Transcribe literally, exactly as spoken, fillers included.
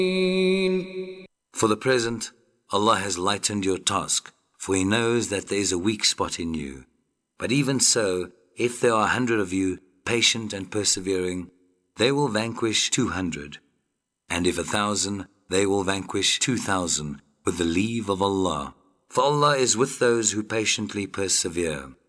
For the present, Allah has lightened your task, for He knows that there is a weak spot in you. But even so, if there are a hundred of you, patient and persevering, they will vanquish two hundred. And if a thousand, they will vanquish two thousand, with the leave of Allah. For Allah is with those who patiently persevere.